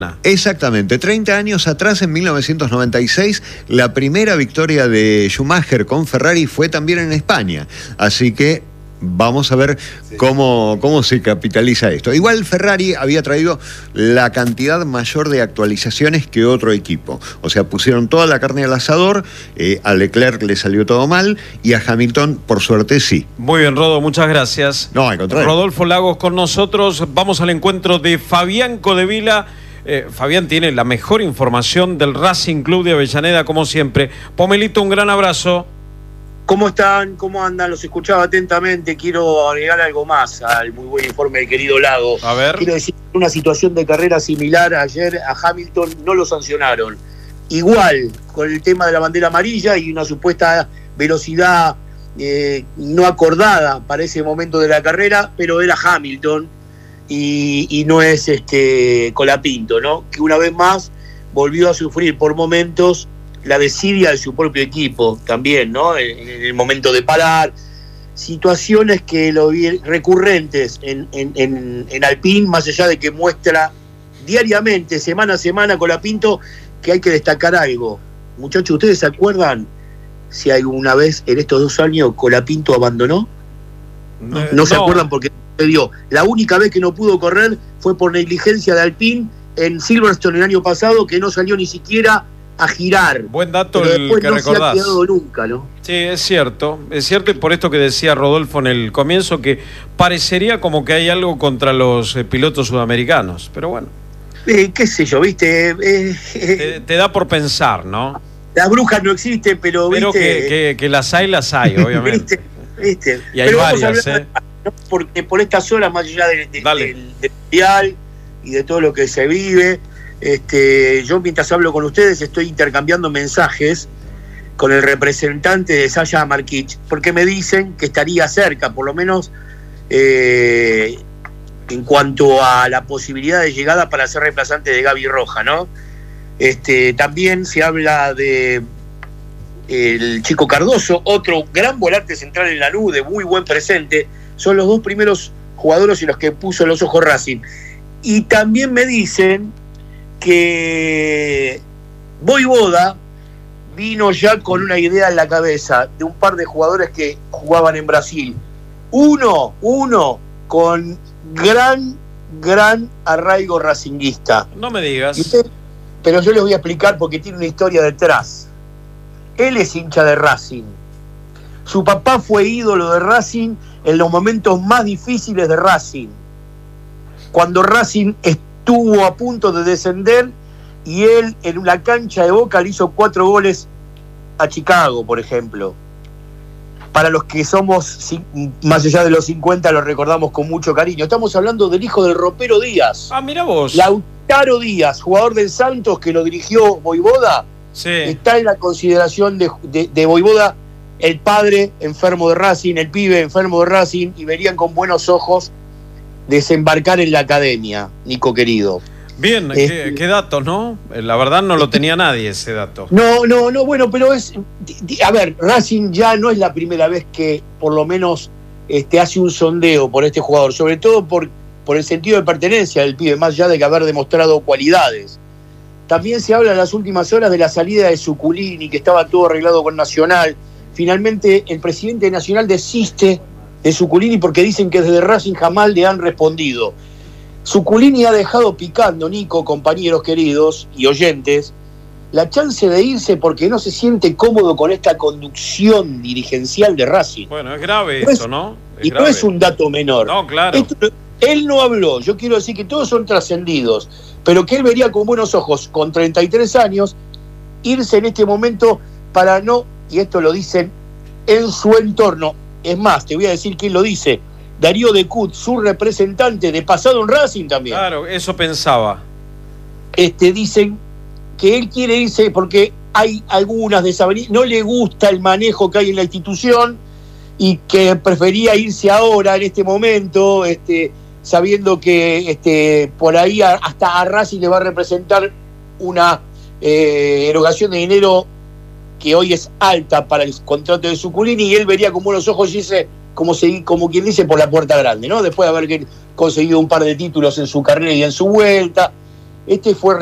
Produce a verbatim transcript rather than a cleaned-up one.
Exactamente, treinta años atrás, en mil novecientos noventa y seis, la primera victoria de Schumacher con Ferrari fue también en España, así que vamos a ver sí. cómo, cómo se capitaliza esto. Igual Ferrari había traído la cantidad mayor de actualizaciones que otro equipo, o sea, pusieron toda la carne al asador, eh, a Leclerc le salió todo mal y a Hamilton, por suerte, sí. Muy bien, Rodo, muchas gracias. No, al contrario. Rodolfo Lagos con nosotros, vamos al encuentro de Fabián Codevila. Eh, Fabián tiene la mejor información del Racing Club de Avellaneda, como siempre. Pomelito, un gran abrazo. ¿Cómo están? ¿Cómo andan? Los escuchaba atentamente. Quiero agregar algo más al muy buen informe del querido Lago. A ver. Quiero decir, una situación de carrera similar ayer a Hamilton no lo sancionaron. Igual, con el tema de la bandera amarilla y una supuesta velocidad eh, no acordada para ese momento de la carrera, pero era Hamilton. Y, y no es este Colapinto, ¿no? Que una vez más volvió a sufrir por momentos la desidia de su propio equipo también, ¿no? En, en el momento de parar, situaciones que lo vi recurrentes en, en, en, en Alpine, más allá de que muestra diariamente, semana a semana, Colapinto, que hay que destacar algo. Muchachos, ¿ustedes se acuerdan si alguna vez en estos dos años Colapinto abandonó? No, no, no se acuerdan porque dio. La única vez que no pudo correr fue por negligencia de Alpine en Silverstone el año pasado, que no salió ni siquiera a girar. Buen dato pero el después que no recordás. Se ha quedado nunca, ¿no? Sí, es cierto, es cierto, y por esto que decía Rodolfo en el comienzo, que parecería como que hay algo contra los eh, pilotos sudamericanos, pero bueno. Eh, qué sé yo, viste. Eh, te, te da por pensar, ¿no? Las brujas no existen, pero, pero viste. Que, que, que las hay, las hay, obviamente. ¿Viste? ¿Viste? Y hay pero varias, ¿eh? ¿no? Porque por estas horas, más allá de, de, del, del mundial y de todo lo que se vive, este, yo mientras hablo con ustedes estoy intercambiando mensajes con el representante de Sasha Markic, porque me dicen que estaría cerca, por lo menos eh, en cuanto a la posibilidad de llegada para ser reemplazante de Gaby Roja, ¿no? Este, también se habla de el Chico Cardoso, otro gran volante central en la Lanús, de muy buen presente. Son los dos primeros jugadores en los que puso los ojos Racing. Y también me dicen que Voivoda vino ya con una idea en la cabeza de un par de jugadores que jugaban en Brasil. Uno, uno con gran, gran arraigo racinguista. No me digas. Usted, pero yo les voy a explicar porque tiene una historia detrás. Él es hincha de Racing. Su papá fue ídolo de Racing en los momentos más difíciles de Racing, cuando Racing estuvo a punto de descender y él en una cancha de Boca le hizo cuatro goles a Chicago, por ejemplo. Para los que somos más allá de los cincuenta lo recordamos con mucho cariño. Estamos hablando del hijo del ropero Díaz. Ah, mira vos. Lautaro Díaz, jugador del Santos que lo dirigió Voivoda. Sí. Está en la consideración de, de, de Voivoda. El padre enfermo de Racing, el pibe enfermo de Racing, y verían con buenos ojos desembarcar en la academia, Nico querido. Bien, eh, qué, qué dato, ¿no? La verdad no lo tenía nadie ese dato. No, no, no, bueno, pero es... A ver, Racing ya no es la primera vez que por lo menos este, hace un sondeo por este jugador, sobre todo por, por el sentido de pertenencia del pibe, más allá de que haber demostrado cualidades. También se habla en las últimas horas de la salida de Zuculini, que estaba todo arreglado con Nacional. Finalmente el presidente de Nacional desiste de Zuculini porque dicen que desde Racing jamás le han respondido. Zuculini ha dejado picando, Nico, compañeros queridos y oyentes, la chance de irse porque no se siente cómodo con esta conducción dirigencial de Racing. Bueno, es grave no eso, es, ¿no? Es y grave. no es un dato menor. No, claro. Esto, él no habló, yo quiero decir que todos son trascendidos, pero que él vería con buenos ojos, con treinta y tres años, irse en este momento para no... y esto lo dicen en su entorno, es más, te voy a decir quién lo dice, Darío de Cut, su representante de pasado en Racing también. Claro, eso pensaba. Este, dicen que él quiere irse porque hay algunas desavenencias, no le gusta el manejo que hay en la institución y que prefería irse ahora, en este momento, este, sabiendo que este, por ahí a, hasta a Racing le va a representar una eh, erogación de dinero que hoy es alta para el contrato de Zuculini, y él vería con buenos ojos y dice, como, se, como quien dice, por la puerta grande, ¿no? Después de haber conseguido un par de títulos en su carrera y en su vuelta, Este fue